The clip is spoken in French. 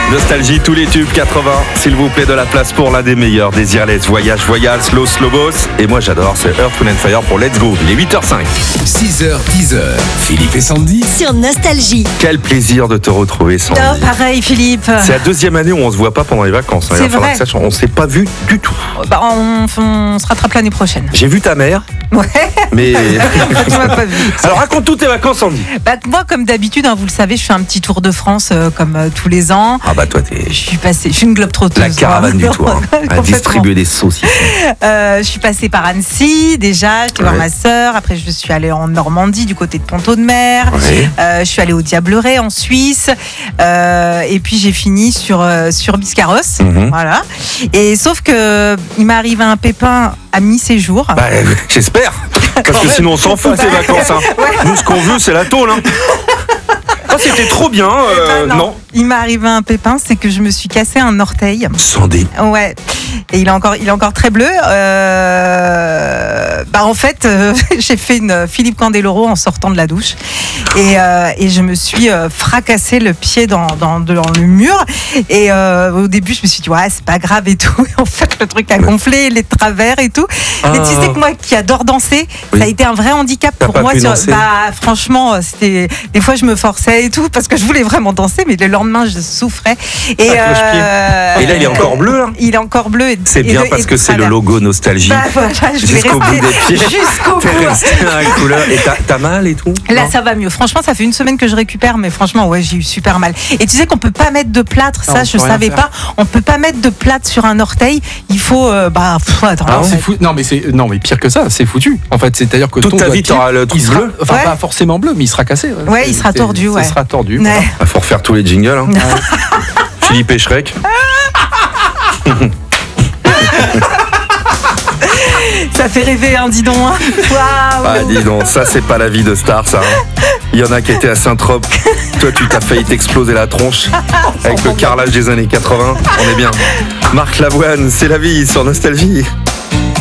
Nostalgie, tous les tubes 80. S'il vous plaît, de la place pour l'un des meilleurs. Desireless, Voyage, Slow, Slobos. Et moi, j'adore, c'est Earth, Wind & Fire pour Let's Go. Il est 8h05. 6h, 10h. Philippe et Sandy. Sur Nostalgie. Quel plaisir de te retrouver, Sandy. Oh, pareil, Philippe. C'est la deuxième année où on se voit pas pendant les vacances. C'est vrai. On s'est pas vu du tout. Bah, on se rattrape l'année prochaine. J'ai vu ta mère, Ouais. mais... Tu m'as pas vu. Alors raconte toutes tes vacances, Sandy. Bah, moi, comme d'habitude, vous le savez, je fais un petit tour de France comme tous les ans. Ah bah toi, t'es Je suis une globe-trotteuse. la caravane du tour. À Complètement. distribuer des saucisses. Je suis passée par Annecy déjà, j'étais voir ma sœur. Après, je suis allée en Normandie, du côté de Pont-de-Mer. Ouais. Je suis allée au Diableret en Suisse. Et puis j'ai fini sur Biscarrosse. Mhm. Voilà. Et sauf que il m'est arrivé un pépin à mi-séjour. Bah, j'espère. Parce que sinon, on s'en fout de tes vacances. Hein. Nous, ce qu'on veut, c'est la tôle. Hein. Ah, c'était trop bien. Non. Il m'est arrivé un pépin, c'est que je me suis cassé un orteil. Sandy. Ouais. Et il est encore très bleu. En fait, j'ai fait une Philippe Candeloro en sortant de la douche. Et je me suis fracassé le pied dans le mur. Et au début, je me suis dit, ouais, c'est pas grave et tout. Et en fait, le truc a gonflé, les travers et tout. Et tu sais que moi qui adore danser, ça a été un vrai handicap T'as pour pas moi. pu danser. Franchement, c'était des fois je me forçais et tout parce que je voulais vraiment danser, mais le lendemain je souffrais. Et Et là, il est encore bleu. Hein. il est encore bleu. C'est bien parce que c'est le logo Nostalgie. Bah, voilà, je vais Jusqu'au bout rester des pieds. jusqu'au T'es bout. resté dans la couleur. Et t'as mal et tout? Là, Non. ça va mieux. Franchement, ça fait une semaine que je récupère, mais franchement, ouais, j'ai eu super mal. Et tu sais qu'on peut pas mettre de plâtre, Non, ça, on je peut rien savais faire. pas. On peut pas mettre de plâtre sur un orteil. Il faut, attends. Alors, c'est fou. Non mais pire que ça, c'est foutu. En fait, c'est-à-dire que Toute ton ta doigt vie, de pied, t'auras le truc il sera, bleu. enfin Ouais. pas forcément bleu, mais il sera cassé. Ouais, il sera tordu, ouais. Ça sera tordu. Ouais. Ah, faut refaire tous les jingles. Hein. Philippe et Shrek. Ça fait rêver, hein, dis donc. Hein. Waouh. Ah, dis donc, ça, c'est pas la vie de star, ça. Hein. Il y en a qui étaient à Saint-Trope. Toi, tu t'as failli t'exploser la tronche avec le carrelage des années 80. On est bien. Marc Lavoine, c'est la vie sur Nostalgie.